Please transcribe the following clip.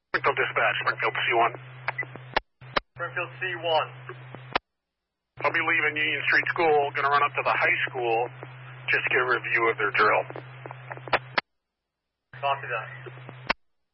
Springfield Dispatch, Springfield C1. Springfield C1. I'll be leaving Union Street School, going to run up to the high school just to get a review of their drill. Copy that.